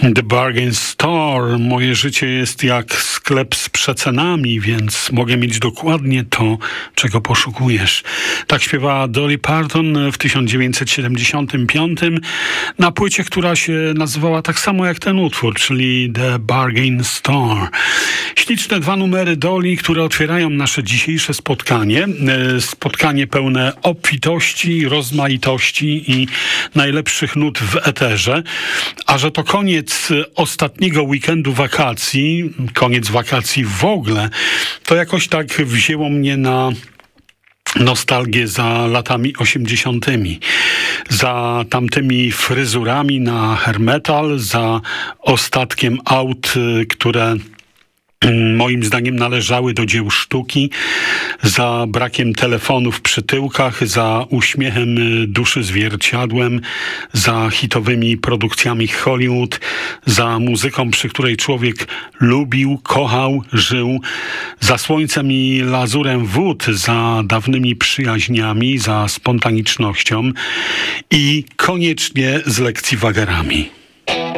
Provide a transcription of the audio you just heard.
The Bargain Store. Moje życie jest jak sklep z przecenami, więc mogę mieć dokładnie to, czego poszukujesz. Tak śpiewała Dolly Parton w 1975 na płycie, która się nazywała tak samo jak ten utwór, czyli The Bargain Store. Śliczne dwa numery Dolly, które otwierają nasze dzisiejsze spotkanie. Spotkanie pełne obfitości, rozmaitości i najlepszych nut w eterze. A że to koniec ostatniego weekendu wakacji, koniec wakacji w ogóle, to jakoś tak wzięło mnie na nostalgię za latami 80., za tamtymi fryzurami na hair metal, za ostatkiem aut, które moim zdaniem należały do dzieł sztuki, za brakiem telefonów przy tyłkach, za uśmiechem duszy zwierciadłem, za hitowymi produkcjami Hollywood, za muzyką, przy której człowiek lubił, kochał, żył, za słońcem i lazurem wód, za dawnymi przyjaźniami, za spontanicznością i koniecznie z lekcji wagerami.